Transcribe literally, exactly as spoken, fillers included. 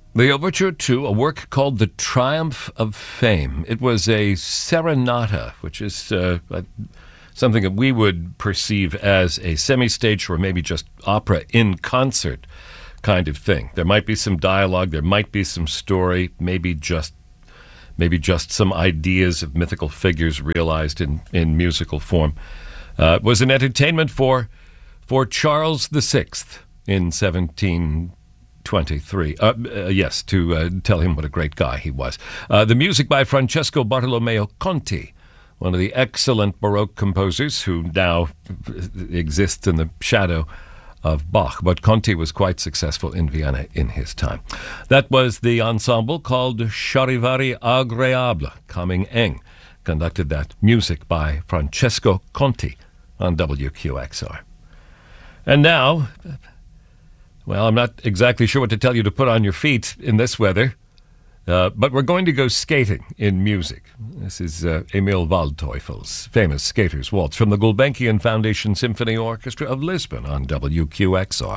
The overture to a work called The Triumph of Fame. It was a serenata, which is uh, something that we would perceive as a semi-stage or maybe just opera in concert kind of thing. There might be some dialogue, there might be some story, maybe just maybe just some ideas of mythical figures realized in, in musical form. Uh, it was an entertainment for for Charles the Sixth in seventeen twenty-three. Uh, uh, yes, to uh, tell him what a great guy he was. Uh, the music by Francesco Bartolomeo Conti, one of the excellent Baroque composers who now exists in the shadow of Bach. But Conti was quite successful in Vienna in his time. That was the ensemble called Charivari Agréable, Coming Eng. Conducted that music by Francesco Conti on W Q X R. And now, well, I'm not exactly sure what to tell you to put on your feet in this weather, uh, but we're going to go skating in music. This is uh, Emil Waldteufel's famous Skater's Waltz from the Gulbenkian Foundation Symphony Orchestra of Lisbon on W Q X R.